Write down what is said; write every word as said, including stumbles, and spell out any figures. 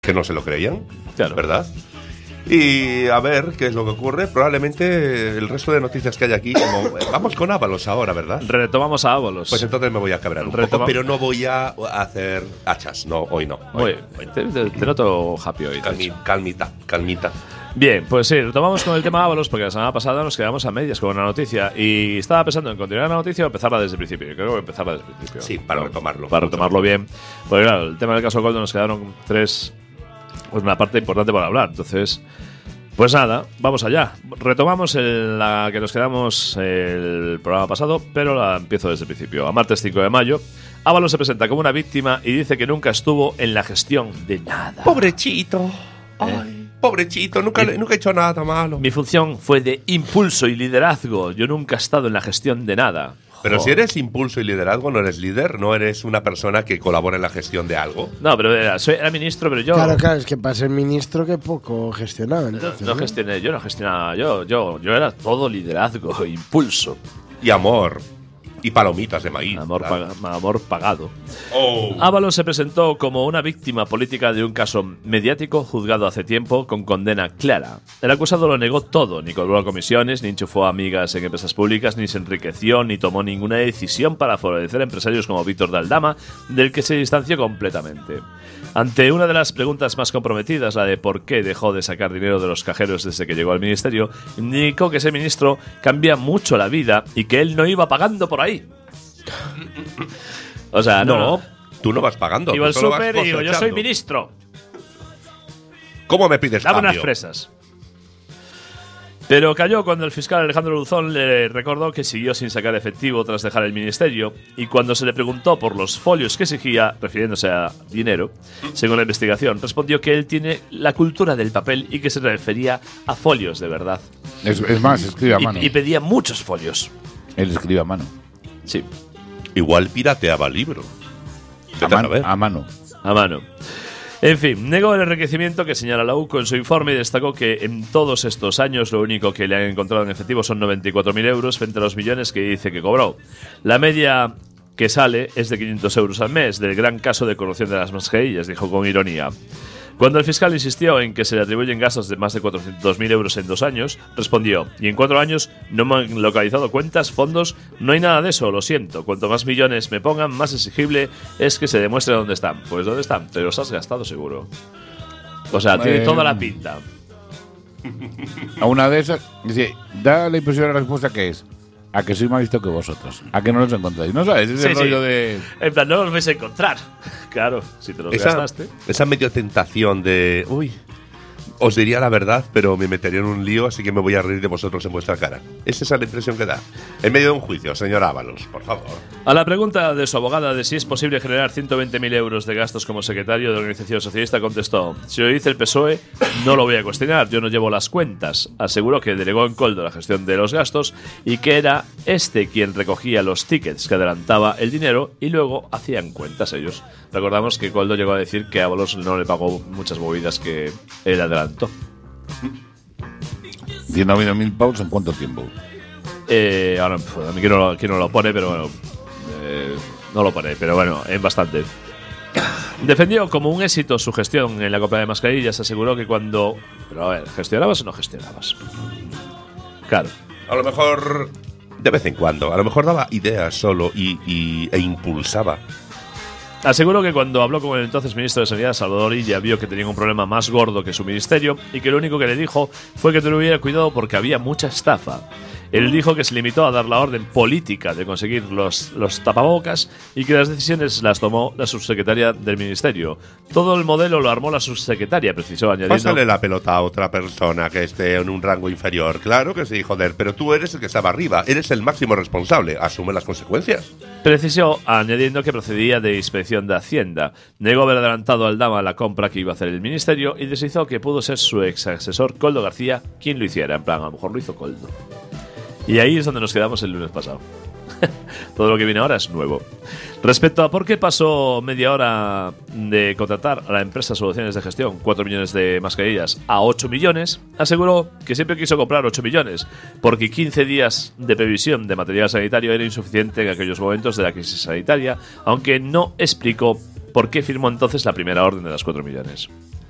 que no se lo creían, claro. ¿verdad? Y a ver qué es lo que ocurre. Probablemente el resto de noticias que hay aquí, como vamos con Ábalos ahora, ¿verdad? Retomamos a Ábalos. Pues entonces me voy a cabrear un Retoma- poco, pero no voy a hacer hachas. No, hoy no. Hoy. Muy bien. Te, te noto happy hoy. de Calmi- hecho. calmita, calmita. Bien, pues sí, retomamos con el tema Ábalos, porque la semana pasada nos quedamos a medias con una noticia y estaba pensando en continuar la noticia o empezarla desde el principio. Yo creo que empezarla desde el principio. Sí, para No, retomarlo. Para retomarlo bien. Porque claro, el tema del caso Coldo nos quedaron tres, pues una parte importante para hablar. Entonces, pues nada, vamos allá. Retomamos el- la que nos quedamos el programa pasado, pero la empiezo desde el principio. A martes cinco de mayo, Ábalos se presenta como una víctima y dice que nunca estuvo en la gestión de nada. Pobrechito. Ay, pobrechito, nunca, le- nunca he hecho nada malo. Mi función fue de impulso y liderazgo. Yo nunca he estado en la gestión de nada. Pero Joder. si eres impulso y liderazgo, no eres líder, no eres una persona que colabora en la gestión de algo. No, pero era, soy- era ministro, pero yo Claro, claro, es que para ser ministro que poco gestionaba. Entonces, no gestioné, yo no gestionaba, yo, yo, yo era todo liderazgo, impulso, Y amor. Y palomitas de maíz. amor, claro. paga- amor pagado. Oh. Ábalos se presentó como una víctima política de un caso mediático juzgado hace tiempo con condena clara. El acusado lo negó todo, ni cobró comisiones, ni enchufó amigas en empresas públicas, ni se enriqueció, ni tomó ninguna decisión para favorecer a empresarios como Víctor Daldama, del que se distanció completamente. Ante una de las preguntas más comprometidas, la de por qué dejó de sacar dinero de los cajeros desde que llegó al ministerio, indicó que ese ministro cambia mucho la vida y que él no iba pagando por ahí. O sea, no, No, no. tú no vas pagando. Iba tú al solo vas súper y digo, yo soy cosechando. ministro. ¿Cómo me pides Dame unas cambio? fresas. Pero cayó cuando el fiscal Alejandro Luzón le recordó que siguió sin sacar efectivo tras dejar el ministerio y cuando se le preguntó por los folios que exigía, refiriéndose a dinero, según la investigación, respondió que él tiene la cultura del papel y que se refería a folios de verdad. Es, es más, escribe a mano. Y, y pedía muchos folios. Él escribe a mano. Sí, Igual pirateaba el libro. A, Vete a man- saber. a mano. a mano. En fin, negó el enriquecimiento que señala la U C O en su informe y destacó que en todos estos años lo único que le han encontrado en efectivo son noventa y cuatro mil euros frente a los millones que dice que cobró. La media que sale es de quinientos euros al mes, del gran caso de corrupción de las mascarillas, dijo con ironía. Cuando el fiscal insistió en que se le atribuyen gastos de más de cuatrocientos mil euros en dos años, respondió, y en cuatro años no me han localizado cuentas, fondos, no hay nada de eso, lo siento. Cuanto más millones me pongan, más exigible es que se demuestre dónde están. Pues dónde están, te los has gastado seguro. O sea, tiene Eh, toda la pinta. A una de esas, dice, da la impresión de la respuesta que es a que soy más listo que vosotros, a que no los encontráis. ¿No sabes? Ese Sí, sí. rollo de... En plan, no los vais a encontrar. Claro, si te los Esa, gastaste. esa medio tentación de. Uy. Os diría la verdad, pero me metería en un lío, así que me voy a reír de vosotros en vuestra cara. ¿Es esa la impresión que da? En medio de un juicio, señor Ábalos, por favor. A la pregunta de su abogada de si es posible generar ciento veinte mil euros de gastos como secretario de la organización socialista, contestó: si lo dice el P S O E, no lo voy a cuestionar, yo no llevo las cuentas. Aseguró que delegó en Coldo la gestión de los gastos y que era este quien recogía los tickets que adelantaba el dinero y luego hacían cuentas ellos. Recordamos que Coldo llegó a decir que Ábalos no le pagó muchas movidas que él adelantó. diecinueve mil pavos en cuánto tiempo. Eh, ahora, pf, a mí que no, lo, aquí no lo pone, pero bueno, eh, no lo pone, pero bueno, es bastante. Defendió como un éxito su gestión en la compra de mascarillas, aseguró que cuando... Pero a ver, ¿gestionabas o no gestionabas? Claro. A lo mejor. De vez en cuando. A lo mejor daba ideas solo y, y- e impulsaba. Aseguró que cuando habló con el entonces ministro de Sanidad, Salvador Illa, vio que tenía un problema más gordo que su ministerio y que lo único que le dijo fue que tuviera cuidado porque había mucha estafa. Él dijo que se limitó a dar la orden política de conseguir los, los tapabocas y que las decisiones las tomó la subsecretaria del ministerio. Todo el modelo lo armó la subsecretaria, precisó, añadiendo... Pásale la pelota a otra persona que esté en un rango inferior. Claro que sí, joder, pero tú eres el que estaba arriba, eres el máximo responsable. Asume las consecuencias. Precisó, añadiendo que procedía de inspección de Hacienda. Negó haber adelantado al Dama la compra que iba a hacer el ministerio y deslizó que pudo ser su ex asesor Coldo García quien lo hiciera. En plan, a lo mejor lo hizo Coldo. Y ahí es donde nos quedamos el lunes pasado. Todo lo que viene ahora es nuevo. Respecto a por qué pasó media hora de contratar a la empresa Soluciones de Gestión cuatro millones de mascarillas a ocho millones, aseguró que siempre quiso comprar ocho millones, porque quince días de previsión de material sanitario era insuficiente en aquellos momentos de la crisis sanitaria, aunque no explicó por qué firmó entonces la primera orden de las cuatro millones.